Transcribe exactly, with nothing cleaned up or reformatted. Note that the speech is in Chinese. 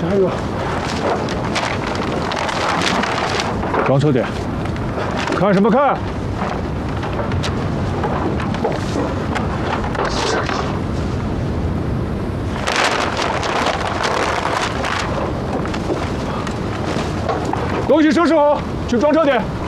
加油！装车点，看什么看？东西收拾好，去装车点。